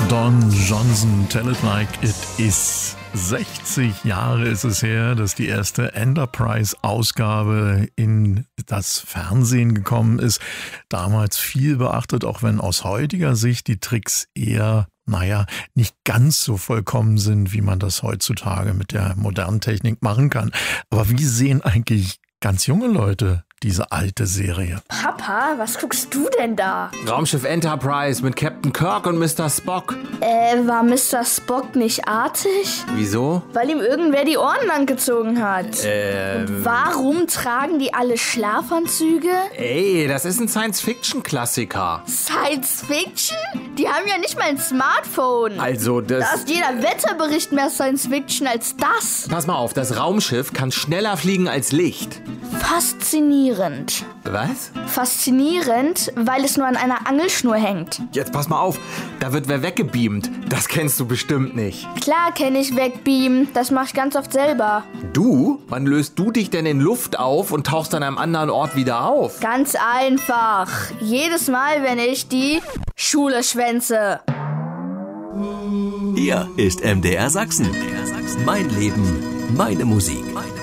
Don Johnson, Tell It Like It Is. 60 Jahre ist es her, dass die erste Enterprise-Ausgabe in das Fernsehen gekommen ist. Damals viel beachtet, auch wenn aus heutiger Sicht die Tricks eher, nicht ganz so vollkommen sind, wie man das heutzutage mit der modernen Technik machen kann. Aber wie sehen eigentlich ganz junge Leute diese alte Serie? Papa, was guckst du denn da? Raumschiff Enterprise mit Captain Kirk und Mr. Spock. War Mr. Spock nicht artig? Wieso? Weil ihm irgendwer die Ohren langgezogen hat. Und warum tragen die alle Schlafanzüge? Ey, das ist ein Science-Fiction-Klassiker. Science-Fiction? Die haben ja nicht mal ein Smartphone. Also Da ist jeder Wetterbericht mehr Science-Fiction als das. Pass mal auf, das Raumschiff kann schneller fliegen als Licht. Faszinierend. Was? Faszinierend, weil es nur an einer Angelschnur hängt. Jetzt pass mal auf, da wird wer weggebeamt. Das kennst du bestimmt nicht. Klar kenne ich Wegbeamen, das mache ich ganz oft selber. Du? Wann löst du dich denn in Luft auf und tauchst an einem anderen Ort wieder auf? Ganz einfach. Jedes Mal, wenn ich die Schule schwänze. Hier ist MDR Sachsen. Mein Leben, meine Musik.